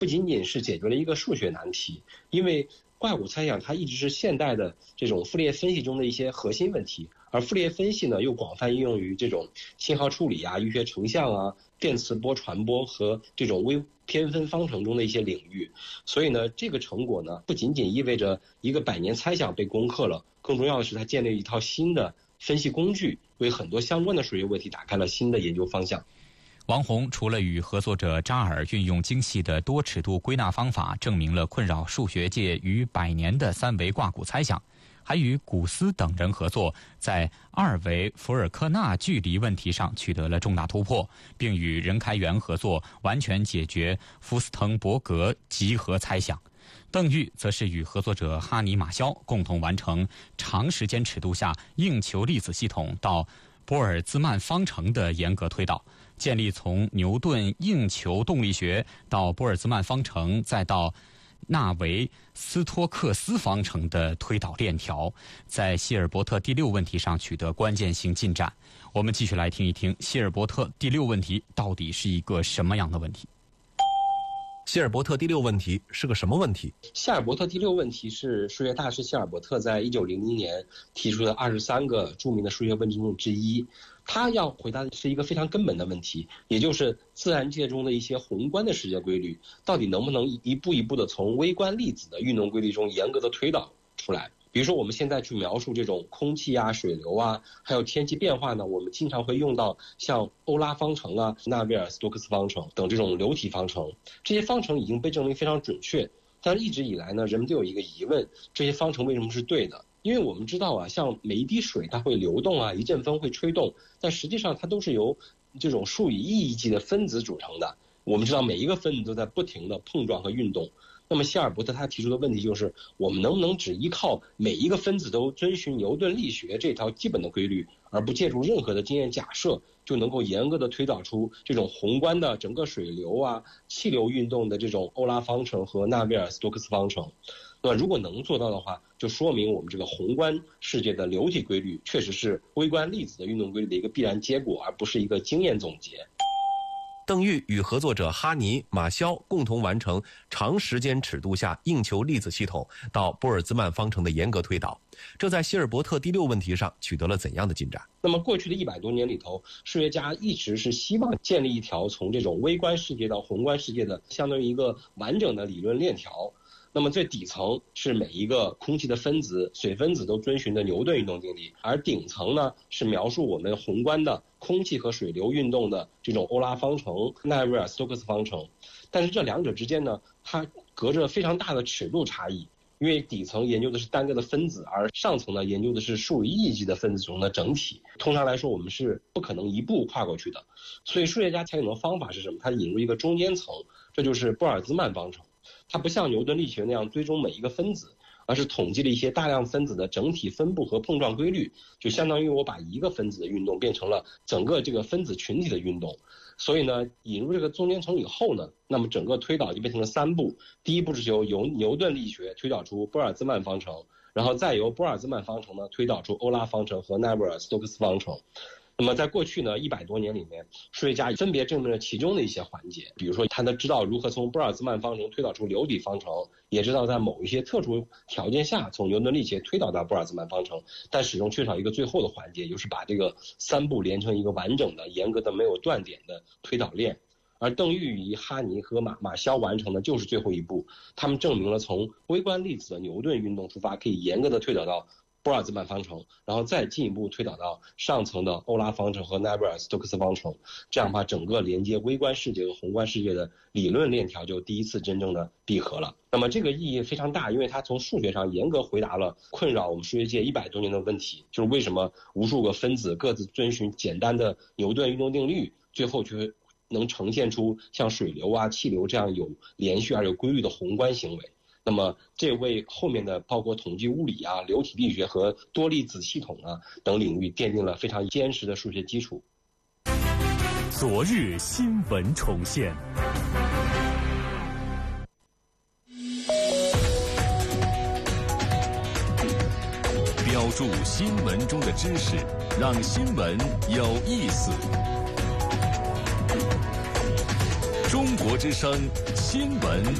不仅仅是解决了一个数学难题，因为挂骨猜想它一直是现代的这种傅立叶分析中的一些核心问题，而傅立叶分析呢又广泛应用于这种信号处理啊、医学成像啊、电磁波传播和这种微偏分方程中的一些领域。所以呢，这个成果呢不仅仅意味着一个百年猜想被攻克了，更重要的是它建立一套新的分析工具，为很多相关的数学问题打开了新的研究方向。 王宏除了与合作者扎尔运用精细的多尺度归纳方法证明了困扰数学界逾100年的三维挂骨猜想，还与古斯等人合作，在2维福尔科纳距离问题上取得了重大突破，并与任开元合作完全解决福斯滕伯格集合猜想。邓玉则是与合作者哈尼马肖共同完成长时间尺度下硬球粒子系统到波尔兹曼方程的严格推导，建立从牛顿硬球动力学到波尔兹曼方程再到纳维斯托克斯方程的推导链条，在希尔伯特第6问题上取得关键性进展。我们继续来听一听希尔伯特第6问题到底是一个什么样的问题。 希尔伯特第6问题是个什么问题？ 希尔伯特第6问题是数学大师希尔伯特在1900年提出的23个著名的数学问题中之一。他要回答的是一个非常根本的问题，也就是自然界中的一些宏观的世界规律，到底能不能一步一步的从微观粒子的运动规律中严格的推导出来。比如说我们现在去描述这种空气啊、水流啊，还有天气变化呢，我们经常会用到像欧拉方程啊、纳维尔斯托克斯方程等这种流体方程。这些方程已经被证明非常准确，但是一直以来呢，人们都有一个疑问，这些方程为什么是对的？因为我们知道啊，像每一滴水它会流动啊，一阵风会吹动，但实际上它都是由这种数以亿计的分子组成的。我们知道每一个分子都在不停的碰撞和运动。那么希尔伯特他提出的问题就是，我们能不能只依靠每一个分子都遵循牛顿力学这条基本的规律，而不借助任何的经验假设，就能够严格的推导出这种宏观的整个水流啊、气流运动的这种欧拉方程和纳维尔斯托克斯方程？那么如果能做到的话，就说明我们这个宏观世界的流体规律确实是微观粒子的运动规律的一个必然结果，而不是一个经验总结。 邓玉与合作者哈尼、马肖共同完成长时间尺度下硬球粒子系统到波尔兹曼方程的严格推导，这在希尔伯特第6问题上取得了怎样的进展？ 那么过去的100多年里头，数学家一直是希望建立一条从这种微观世界到宏观世界的相当于一个完整的理论链条。那么最底层是每一个空气的分子、水分子都遵循的牛顿运动定理，而顶层呢是描述我们宏观的空气和水流运动的这种欧拉方程、纳维尔斯托克斯方程。但是这两者之间呢，它隔着非常大的尺度差异，因为底层研究的是单个的分子，而上层呢研究的是数以亿计的分子中的整体。通常来说，我们是不可能一步跨过去的。所以数学家采用的方法是什么？他引入一个中间层，这就是波尔兹曼方程。它不像牛顿力学那样追踪每一个分子，而是统计了一些大量分子的整体分布和碰撞规律，就相当于我把一个分子的运动变成了整个这个分子群体的运动。所以呢，引入这个中间层以后呢，那么整个推导就变成了3步。第一步是由牛顿力学推导出波尔兹曼方程，然后再由波尔兹曼方程呢推导出欧拉方程和纳维尔斯托克斯方程。那么在过去呢100多年里面，数学家分别证明了其中的一些环节，比如说他知道如何从波尔兹曼方程推导出流体方程，也知道在某一些特殊条件下从牛顿力学推导到波尔兹曼方程，但始终缺少一个最后的环节，就是把这个3步连成一个完整的、严格的、没有断点的推导链。而邓玉与哈尼和马肖完成的就是最后一步，他们证明了从微观粒子的牛顿运动出发，可以严格的推导到波尔兹曼方程，然后再进一步推导到上层的欧拉方程和纳维尔斯托克斯方程，这样把整个连接微观世界和宏观世界的理论链条就第一次真正的闭合了。那么这个意义非常大，因为它从数学上严格回答了困扰我们数学界100多年的问题，就是为什么无数个分子各自遵循简单的牛顿运动定律，最后却能呈现出像水流啊、气流这样有连续而有规律的宏观行为。那么这为后面的包括统计物理啊、流体力学和多粒子系统啊等领域奠定了非常坚实的数学基础。 昨日新闻重现，标注新闻中的知识，让新闻有意思。 中国之声新闻